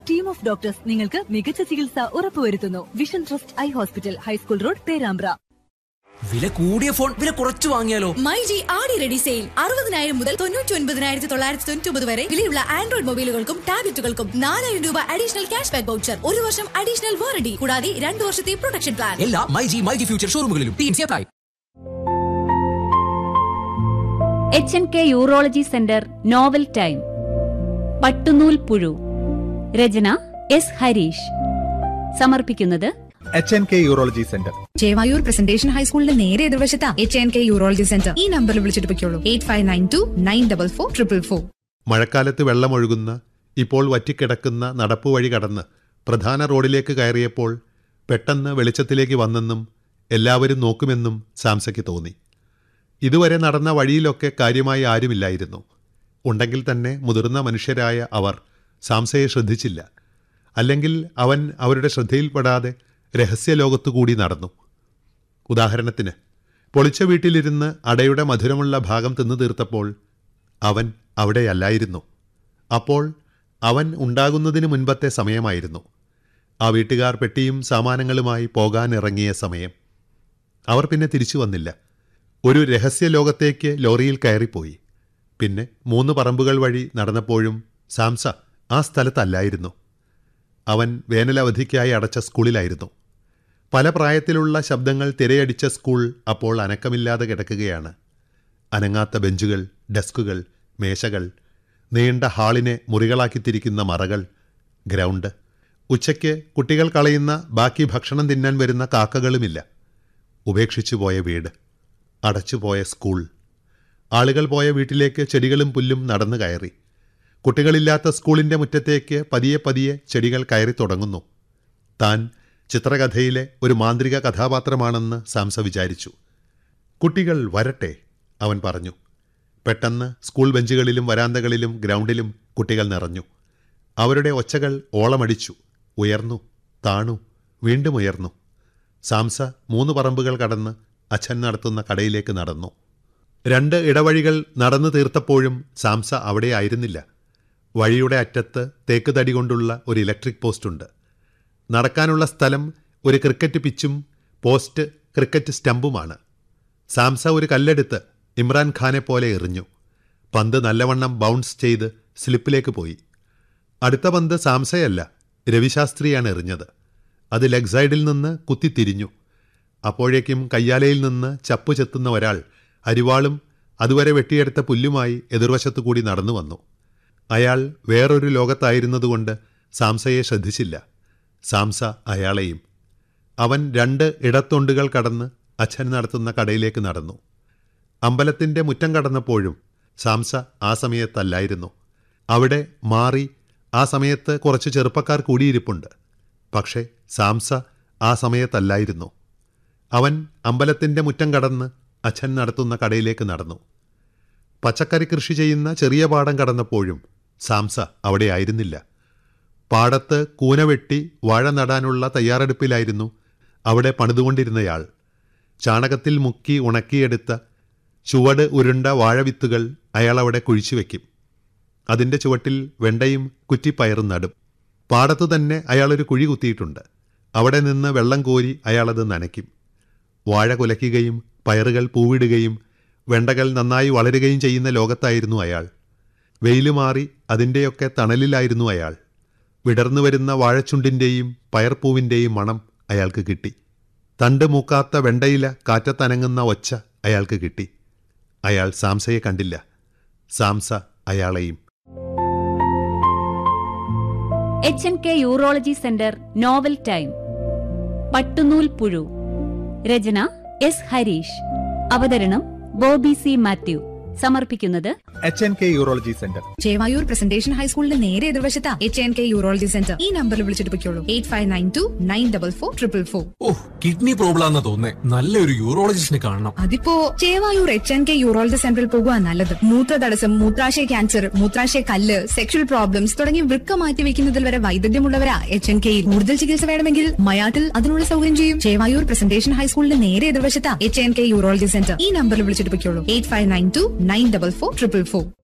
Team of doctors നിങ്ങൾക്ക് മികച്ച ചികിത്സ ഉറപ്പുവരുത്തുന്നു. Vision trust eye hospital, high school road, Perambra. വില കൂടിയ ഫോൺ വില കുറച്ചു വാങ്ങിയാലോ? മൈജി ആടി റെഡി സെയിൽ 69,000 മുതൽ 99,999 വരെ വിലയുള്ള ആൻഡ്രോയിഡ് മൊബൈലുകൾക്കും ടാബ്ലറ്റുകൾക്കും 4,000 രൂപ അഡീഷണൽ ക്യാഷ് ബാക്ക് വൗച്ചർ, 1 വർഷം അഡീഷണൽ വാറണ്ടി, കൂടാതെ 2 വർഷത്തെ പ്രൊട്ടക്ഷൻ പ്ലാൻ. എല്ലാ myG future ഷോറൂമുകളിലും teams apply. HNK urology centre novel time. പട്ടുനൂൽ പുഴു. രചന എസ് ഹരീഷ്. സമർപ്പിക്കുന്നത് HNK urology centre, Chevayur presentation ഹൈസ്കൂളിന്റെ നേരെ എതിർവശത്താ HNK യൂറോളജി സെന്റർ. ഈ നമ്പറിൽ വിളിച്ചിട്ട് പൊയ്ക്കോളൂ. 8592944444. മഴക്കാലത്ത് വെള്ളമൊഴുകുന്ന, ഇപ്പോൾ വറ്റിക്കിടക്കുന്ന നടപ്പുവഴി കടന്ന് പ്രധാന റോഡിലേക്ക് കയറിയപ്പോൾ പെട്ടെന്ന് വെളിച്ചത്തിലേക്ക് വന്നെന്നും എല്ലാവരും നോക്കുമെന്നും സാംസയ്ക്ക് തോന്നി. ഇതുവരെ നടന്ന വഴിയിലൊക്കെ കാര്യമായി ആരുമില്ലായിരുന്നു. ഉണ്ടെങ്കിൽ തന്നെ മുതിർന്ന മനുഷ്യരായ അവർ സാംസയെ ശ്രദ്ധിച്ചില്ല. അല്ലെങ്കിൽ അവൻ അവരുടെ ശ്രദ്ധയിൽപ്പെടാതെ രഹസ്യലോകത്തുകൂടി നടന്നു. ഉദാഹരണത്തിന്, പൊളിച്ച വീട്ടിലിരുന്ന് അടയുടെ മധുരമുള്ള ഭാഗം തിന്നു തീർത്തപ്പോൾ അവൻ അവിടെയല്ലായിരുന്നു. അപ്പോൾ അവൻ ഉണ്ടാകുന്നതിന് മുൻപത്തെ സമയമായിരുന്നു. ആ വീട്ടുകാർ പെട്ടിയും സാമാനങ്ങളുമായി പോകാനിറങ്ങിയ സമയം. അവർ പിന്നെ തിരിച്ചു വന്നില്ല. ഒരു രഹസ്യലോകത്തേക്ക് ലോറിയിൽ കയറിപ്പോയി. പിന്നെ 3 പറമ്പുകൾ വഴി നടന്നപ്പോഴും സാംസ ആ സ്ഥലത്തല്ലായിരുന്നു. അവൻ വേനലവധിക്കായി അടച്ച സ്കൂളിലായിരുന്നു. പല പ്രായത്തിലുള്ള ശബ്ദങ്ങൾ തിരയടിച്ച സ്കൂൾ അപ്പോൾ അനക്കമില്ലാതെ കിടക്കുകയാണ്. അനങ്ങാത്ത ബെഞ്ചുകൾ, ഡെസ്കുകൾ, മേശകൾ, നീണ്ട ഹാളിനെ മുറികളാക്കിത്തിരിക്കുന്ന മറകൾ, ഗ്രൗണ്ട്. ഉച്ചയ്ക്ക് കുട്ടികൾ കളയുന്ന ബാക്കി ഭക്ഷണം തിന്നാൻ വരുന്ന കാക്കകളുമില്ല. ഉപേക്ഷിച്ചു പോയ വീട്, അടച്ചുപോയ സ്കൂൾ. ആളുകൾ പോയ വീട്ടിലേക്ക് ചെടികളും പുല്ലും നടന്നു കയറി. കുട്ടികളില്ലാത്ത സ്കൂളിൻ്റെ മുറ്റത്തേക്ക് പതിയെ പതിയെ ചെടികൾ കയറി തുടങ്ങുന്നു. താൻ ചിത്രകഥയിലെ ഒരു മാന്ത്രിക കഥാപാത്രമാണെന്ന് സാംസ വിചാരിച്ചു. കുട്ടികൾ വരട്ടെ, അവൻ പറഞ്ഞു. പെട്ടെന്ന് സ്കൂൾ ബെഞ്ചുകളിലും വരാന്തകളിലും ഗ്രൗണ്ടിലും കുട്ടികൾ നിറഞ്ഞു. അവരുടെ ഒച്ചകൾ ഓളമടിച്ചു, ഉയർന്നു, താണു, വീണ്ടും ഉയർന്നു. സാംസ 3 പറമ്പുകൾ കടന്ന് അച്ഛൻ നടത്തുന്ന കടയിലേക്ക് നടന്നു. 2 ഇടവഴികൾ നടന്നു തീർത്തപ്പോഴും സാംസ അവിടെ ആയിരുന്നില്ല. വഴിയുടെ അറ്റത്ത് തേക്ക് തടി കൊണ്ടുള്ള ഒരു ഇലക്ട്രിക് പോസ്റ്റുണ്ട്. നടക്കാനുള്ള സ്ഥലം ഒരു ക്രിക്കറ്റ് പിച്ചും പോസ്റ്റ് ക്രിക്കറ്റ് സ്റ്റമ്പുമാണ്. സാംസ ഒരു കല്ലെടുത്ത് ഇമ്രാൻഖാനെ പോലെ എറിഞ്ഞു. പന്ത് നല്ലവണ്ണം ബൗൺസ് ചെയ്ത് സ്ലിപ്പിലേക്ക് പോയി. അടുത്ത പന്ത് സാംസയല്ല, രവിശാസ്ത്രിയാണ് എറിഞ്ഞത്. അത് ലെഗ് സൈഡിൽ നിന്ന് കുത്തിത്തിരിഞ്ഞു. അപ്പോഴേക്കും കയ്യാലയിൽ നിന്ന് ചപ്പു ചെത്തുന്ന ഒരാൾ അരിവാളും അതുവരെ വെട്ടിയെടുത്ത പുല്ലുമായി എതിർവശത്തു കൂടി നടന്നു വന്നു. അയാൾ വേറൊരു ലോകത്തായിരുന്നതുകൊണ്ട് സാംസയെ ശ്രദ്ധിച്ചില്ല. സാംസ അയാളെയും. അവൻ 2 ഇടത്തൊണ്ടുകൾ കടന്ന് അച്ഛൻ നടത്തുന്ന കടയിലേക്ക് നടന്നു. അമ്പലത്തിൻ്റെ മുറ്റം കടന്നപ്പോഴും സാംസ ആ സമയത്തല്ലായിരുന്നു. അവിടെ മാറി ആ സമയത്ത് കുറച്ച് ചെറുപ്പക്കാർ കൂടിയിരിപ്പുണ്ട്. പക്ഷേ സാംസ ആ സമയത്തല്ലായിരുന്നു. അവൻ അമ്പലത്തിൻ്റെ മുറ്റം കടന്ന് അച്ഛൻ നടത്തുന്ന കടയിലേക്ക് നടന്നു. പച്ചക്കറി കൃഷി ചെയ്യുന്ന ചെറിയ പാടം കടന്നപ്പോഴും സാംസ അവിടെ ആയിരുന്നില്ല. പാടത്ത് കൂന വെട്ടി വാഴ നടാനുള്ള തയ്യാറെടുപ്പിലായിരുന്നു അവിടെ പണിതുകൊണ്ടിരുന്നയാൾ. ചാണകത്തിൽ മുക്കി ഉണക്കിയെടുത്ത ചുവട് ഉരുണ്ട വാഴവിത്തുകൾ അയാളവിടെ കുഴിച്ചു വയ്ക്കും. അതിൻ്റെ ചുവട്ടിൽ വെണ്ടയും കുറ്റിപ്പയറും നടും. പാടത്തു തന്നെ അയാളൊരു കുഴി കുത്തിയിട്ടുണ്ട്. അവിടെ നിന്ന് വെള്ളം കോരി അയാളത് നനയ്ക്കും. വാഴ കുലയ്ക്കുകയും പയറുകൾ പൂവിടുകയും വെണ്ടകൾ നന്നായി വളരുകയും ചെയ്യുന്ന ലോകത്തായിരുന്നു അയാൾ. വെയിലുമാറി അതിൻ്റെയൊക്കെ തണലിലായിരുന്നു അയാൾ. വിടർന്നു വരുന്ന വാഴച്ചുണ്ടിൻ്റെയും പയർപ്പൂവിൻ്റെയും മണം അയാൾക്ക് കിട്ടി. തണ്ട് മൂക്കാത്ത വെണ്ടയില കാറ്റത്തനങ്ങുന്ന ഒച്ച അയാൾക്ക് കിട്ടി. അയാൾ സാംസയെ കണ്ടില്ല. സാംസ അയാളെയും. HNK urology centre novel time. പട്ടുനൂൽ പുഴു. രചന എസ് ഹരീഷ്. അവതരണം ബോബി സി മാത്യു. സമർപ്പിക്കുന്നത് HNK urology centre, Chevayur presentation ഹൈസ്കൂളിന്റെ നേരെ എതിർവശത്താ HNK യൂറോളജി സെന്റർ. ഈ നമ്പറിൽ വിളിച്ചിട്ട് പൊയ്ക്കോളൂ. 8592944444. കിഡ്നി പ്രോബ്ലം ആണെന്ന് തോന്നേ. നല്ലൊരു യൂറോളജിസ്റ്റിനെ കാണണം. അതിപ്പോ ചേവായൂർ HNK യൂറോളജി സെന്ററിൽ പോകുക നല്ലത്. മൂത്രതടസ്സം, മൂത്രാശയ ക്യാൻസർ, മൂത്രാശയ കല്ല്, സെക്ഷൽ പ്രോബ്ലംസ് തുടങ്ങി വൃക്ക മാറ്റി വെക്കുന്നതിൽ വരെ വൈദഗ്ധ്യമുള്ളവരാ HNK. കൂടുതൽ ചികിത്സ വേണമെങ്കിൽ മയാട്ടിൽ അതിനുള്ള സൗകര്യം ചെയ്യും. ചേവായൂർ പ്രസന്റേഷൻ ഹൈസ്കൂളിന്റെ നേരെ എതിർവശത്താ HNK യൂറോളജി സെന്റർ. ഈ നമ്പറിൽ വിളിച്ചിട്ട് പൊയ്ക്കോളൂ. 8592944444.